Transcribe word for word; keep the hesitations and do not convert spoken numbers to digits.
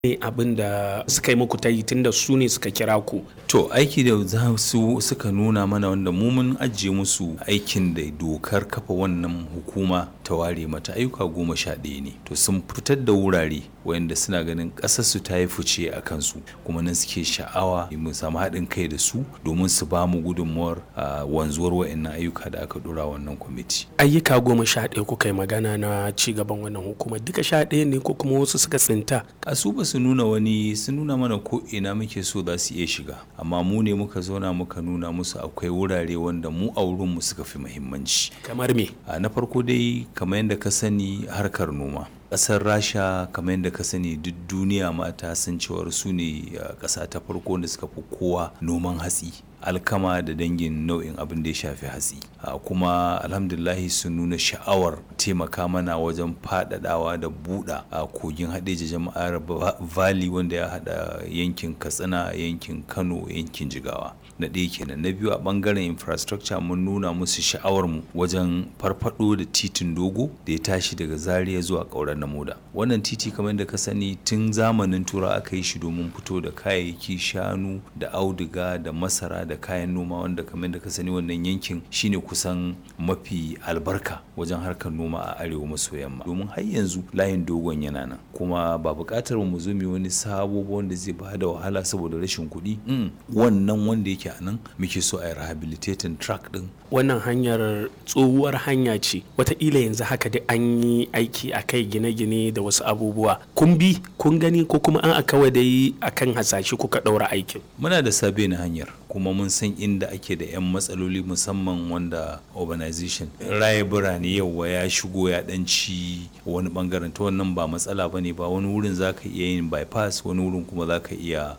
ne abin da suka yi muku ta yi tunda su ne suka kira ku? To aiki da za su suka nuna mana wanda mu mun ajiye musu aikin da dokar kafa wannan hukuma ta ware mata ayyuka goma sha ɗaya ne. To sun fitar da wurare wayanda suna ganin ƙasarsu ta yi fice a kansu kuma nan suke sha'awa mu samu haɗin kai da su domin su ba mu gudunmuwar a wanzuwar wayannan ayyuka da aka ɗora wannan kwamiti. Ayyuka goma sha ɗaya kuka yi magana na ci gaban wannan hukuma duka sha ɗaya ne ko kuma wasu suka tsinta? A su ba su nuna wani sun nuna mana ko ina muke so za su iya shiga amma mu ne muka zauna muka nuna musu akwai wurare wanda mu a wurinmu suka fi muhimmanci. Kamar me? A na farko dai kamar yadda ka sani harkar noma. Ƙasar Rasha kamar yadda ka sani duk duniya ma ta san cewar su ne ƙasa ta farko da suka fi kowa noman hatsi. Alkama da dangin nau'in abin da ya shafi hatsi kuma alhamdulahi sun nuna sha'awar taimaka mana wajen faɗaɗawa da buɗa a kogin haɗeji jama'ar valley wanda ya haɗa yankin katsina yankin kano yankin jigawa na ɗaya kenan. Na biyu a ɓangaren infrastructure mun nuna musu sha'awar mu wajen farfaɗo da titin dogo da ya tashi daga zaria zuwa ƙauren namoda. Wannan titi kamar da ka sani tun zamanin tura aka yi shi domin fito da kayayyaki shanu da auduga da masara da kayan noma wanda kamar da ka sani wannan yankin shine kusan mafi albarka wajen harkar noma a arewa maso yamma domin har yanzu layin dogon yana nan kuma ba buƙatar mu zo mu wani sabo wanda zai ba da wahala saboda rashin kuɗi wannan wanda yake a nan muke so a yi rehabilitating track din. Wannan hanyar tsohuwar hanya ce wataƙila yanzu haka dai an yi aiki a kai gine-gine da wasu abubuwa kun bi kun gani ko kuma an a kawai dai akan hasashe kuka ɗaura aikin? Muna da sabe na hanyar kuma mun san inda ake da 'yan matsaloli musamman wanda urbanization raye birane yauwa ya shigo ya danci wani bangaren ta wannan ba matsala ba ne ba wani wurin za ka iya yin bypass wani wurin kuma za ka iya